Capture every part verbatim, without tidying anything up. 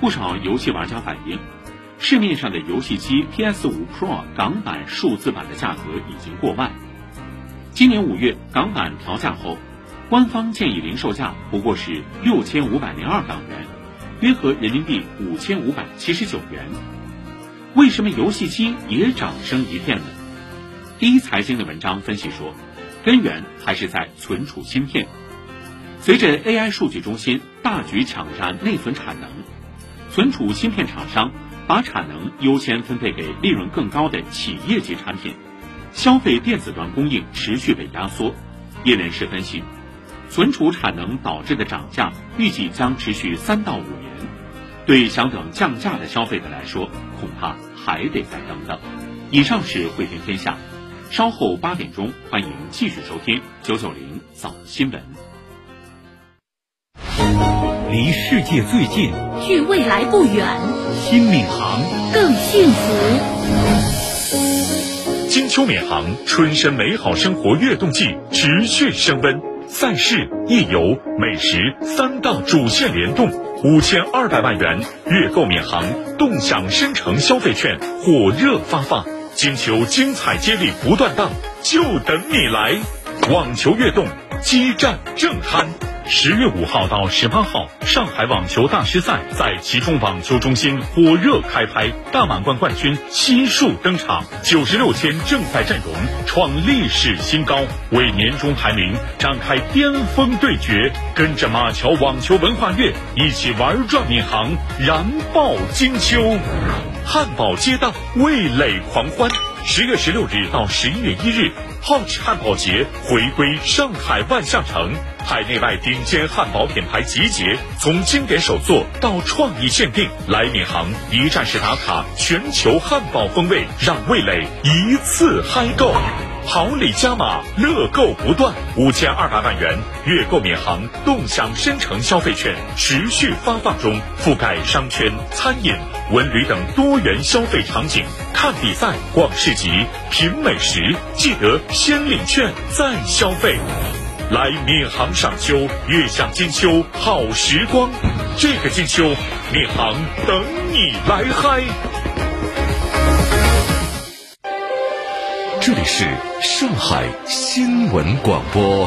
不少游戏玩家反映，市面上的游戏机 P S 五 Pro 港版数字版的价格已经过万。今年五月港版调价后，官方建议零售价不过是六千五百零二港元，约合人民币五千五百七十九元。为什么游戏机也掌声一片呢？第一财经的文章分析说，根源还是在存储芯片。随着 A I 数据中心大举抢占内存产能，存储芯片厂商把产能优先分配给利润更高的企业级产品，消费电子端供应持续被压缩。业人士分析，存储产能导致的涨价预计将持续三到五年，对想等降价的消费者来说，恐怕还得再等等。以上是汇评天下，稍后八点钟欢迎继续收听九九零早新闻。 离世界最近， 距未来不远， 新闵行更幸福。 金秋闵行春深美好生活跃动季持续升温，赛事、夜游、美食三大主线联动，五千二百万元月购闵行动享深城消费券火热发放，金秋精彩接力不断档，就等你来！网球跃动，激战正酣。十月五号到十八号，上海网球大师赛在其中网球中心火热开拍，大满贯冠军悉数登场，九十六天正赛阵容创历史新高，为年终排名展开巅峰对决。跟着马桥网球文化乐一起玩转闵行，燃爆金秋！汉堡街档，味蕾狂欢。十月十六日到十一月一日，好吃汉堡节回归上海万象城，海内外顶尖汉堡品牌集结，从经典手作到创意限定，来闵行一站式打卡全球汉堡风味，让味蕾一次嗨购。好礼加码，乐购不断，五千二百万元月购闵行动享深城消费券持续发放中，覆盖商圈、餐饮、文旅等多元消费场景。看比赛、逛市集、品美食，记得先领券再消费。来闵行赏秋，悦享金秋好时光。这个金秋，闵行等你来嗨。 这里是上海新闻广播，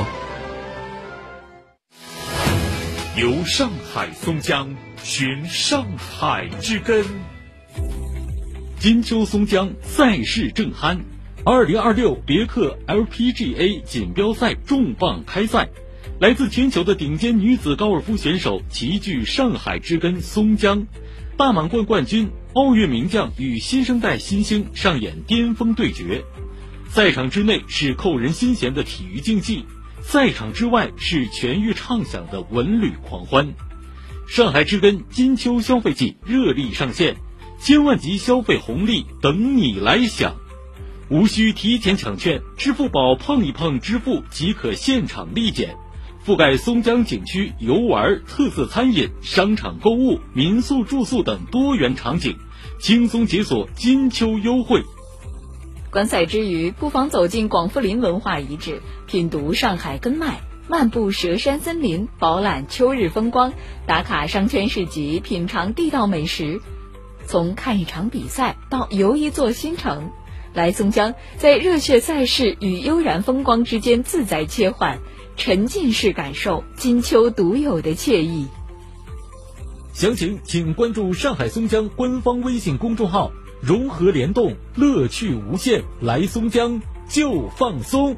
由上海松江寻上海之根。 金秋松江赛事正酣，二零二六别克 L P G A 锦标赛重磅开赛，来自全球的顶尖女子高尔夫选手齐聚上海之根松江，大满贯冠军、奥运名将与新生代新星上演巅峰对决。赛场之内是扣人心弦的体育竞技，赛场之外是全域畅享的文旅狂欢。上海之根金秋消费季热力上线，千万级消费红利等你来享，无需提前抢券，支付宝碰一碰支付即可现场立减，覆盖松江景区游玩、特色餐饮、商场购物、民宿住宿等多元场景，轻松解锁金秋优惠。 观赛之余，不妨走进广富林文化遗址，品读上海根脉，漫步佘山森林，饱览秋日风光，打卡商圈市集，品尝地道美食。从看一场比赛到游一座新城，来松江，在热血赛事与悠然风光之间自在切换，沉浸式感受金秋独有的惬意。 详情请关注上海松江官方微信公众号，融合联动，乐趣无限，来松江就放松。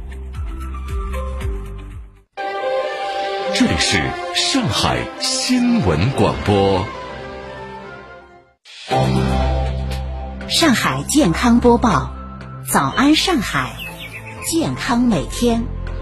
这里是上海新闻广播， 上海健康播报，早安上海，健康每天。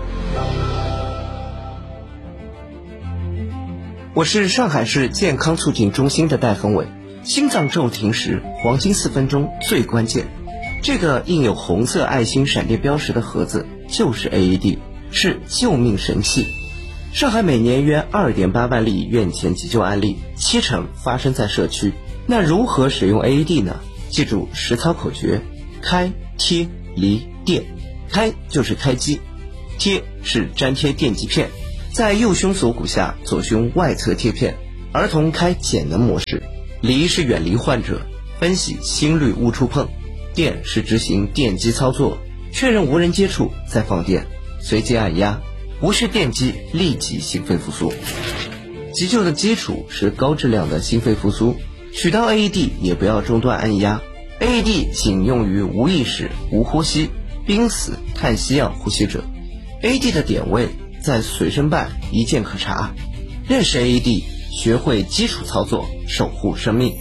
我是上海市健康促进中心的戴宏伟。心脏骤停时，黄金四分钟最关键。这个印有红色爱心闪电标识的盒子就是 A E D， 是救命神器。上海每年约 二点八万例院前急救案例，七成发生在社区。那如何使用 A E D 呢？记住实操口诀：开、贴、离、电。开就是开机，贴是粘贴电极片，在右胸锁骨下左胸外侧贴片， 儿童开减能模式，离是远离患者，分析心率勿触碰，电是执行电击操作，确认无人接触再放电，随即按压，无需电击立即心肺复苏。急救的基础是高质量的心肺复苏，取到 A E D 也不要中断按压， A E D 仅用于无意识、无呼吸、濒死、碳吸氧呼吸者。 A E D 的点位在随身办一键可查，认识 A E D， 学会基础操作，守护生命。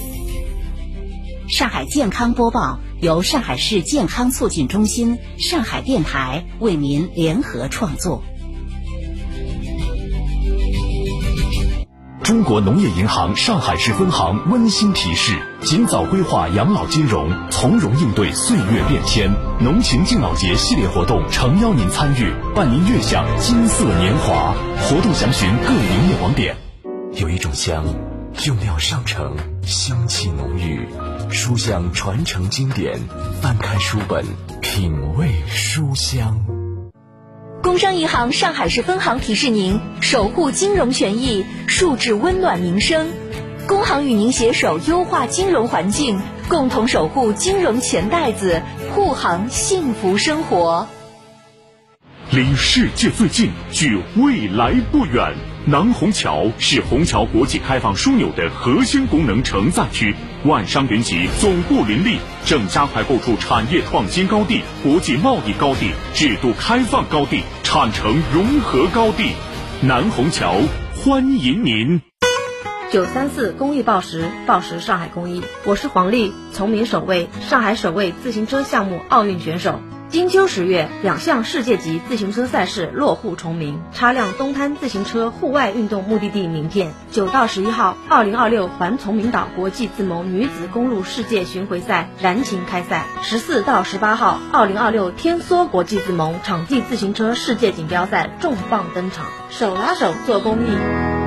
上海健康播报由上海市健康促进中心、上海电台为您联合创作。 中国农业银行上海市分行温馨提示：尽早规划养老金融，从容应对岁月变迁。农情敬老节系列活动诚邀您参与，伴您悦享金色年华。活动详询各营业网点。有一种香，用料上乘，香气浓郁，书香传承经典，翻开书本，品味书香。 工商银行上海市分行提示您：守护金融权益，树质温暖民生。工行与您携手优化金融环境，共同守护金融钱袋子，护航幸福生活。 离世界最近，距未来不远。南虹桥是虹桥国际开放枢纽的核心功能承载区，万商云集，总部林立，正加快构筑产业创新高地、国际贸易高地、制度开放高地、产城融合高地。南虹桥欢迎您。 九三四公益报时，报时上海公益，我是黄丽，从民首位，上海首位自行车项目奥运选手。金秋十月，两项世界级自行车赛事落户崇明，擦亮东滩自行车户外运动目的地名片。九到十一号，二零二六环崇明岛国际自盟女子公路世界巡回赛燃情开赛。十四到十八号，二零二六天梭国际自盟场地自行车世界锦标赛重磅登场，手拉手做公益。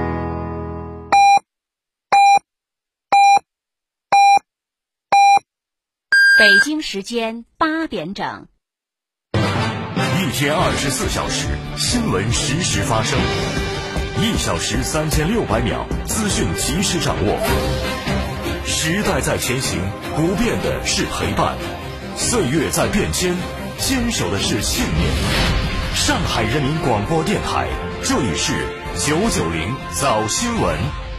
北京时间八点整。 一天二十四小时，新闻实时发生，一小时三千六百秒，资讯及时掌握。时代在前行，不变的是陪伴；岁月在变迁，坚守的是信念。上海人民广播电台，这里是九九零早新闻。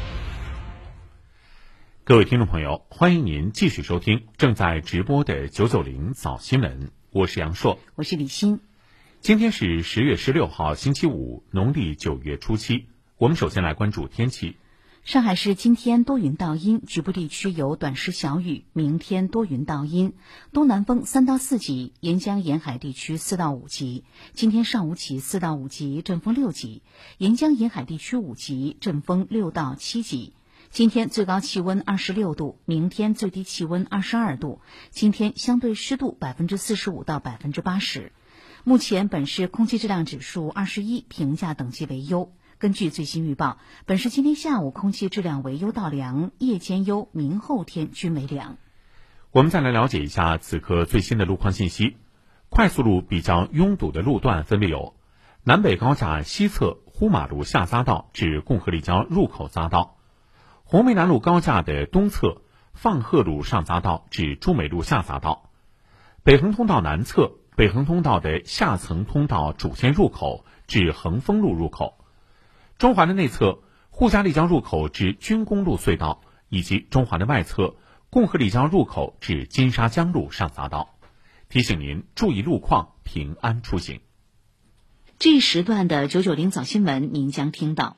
各位听众朋友，欢迎您继续收听正在直播的九九零早新闻，我是杨硕， 我是李欣。 今天是十月十六号星期五，农历九月初七。我们首先来关注天气。 上海市今天多云到阴，局部地区有短时小雨，明天多云到阴，东南风三到四级，沿江沿海地区四到五级。今天上午起四到五级，阵风六级，沿江沿海地区五级，阵风六到七级。今天最高气温二十六度，明天最低气温二十二度。今天相对湿度百分之四十五到百分之八十。目前本市空气质量指数二十一，评价等级为优。根据最新预报，本市今天下午空气质量为优到良，夜间优，明后天均为良。 我们再来了解一下此刻最新的路况信息。快速路比较拥堵的路段分别有：南北高架西侧呼马路下匝道至共和立交入口匝道，红梅南路高架的东侧放鹤路上匝道至朱美路下匝道，北横通道南侧北横通道的下层通道主线入口至恒丰路入口，中环的内侧沪嘉丽江入口至军工路隧道，以及中环的外侧共和丽江入口至金沙江路上匝道。提醒您注意路况，平安出行。 这一时段的九九零早新闻您将听到。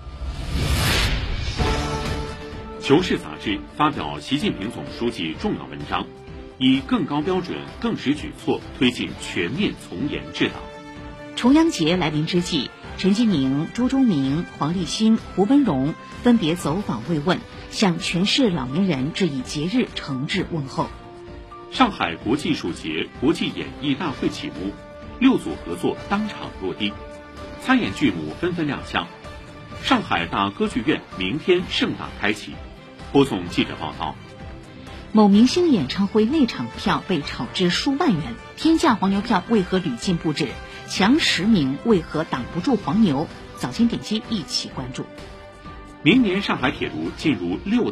求是杂志发表习近平总书记重要文章，以更高标准、更实举措推进全面从严治党。 重阳节来临之际，陈吉宁、朱忠明、黄立新、胡文荣分别走访慰问，向全市老年人致以节日诚挚问候。 上海国际艺术节国际演艺大会启幕，六组合作当场落地，参演剧目纷纷亮相。上海大歌剧院明天盛大开启。播送记者报道。 某明星演唱会内场票被炒至数万元，天价黄牛票为何屡禁不止？前十名为何挡不住黄牛？早间点击一起关注。 明年上海铁路进入六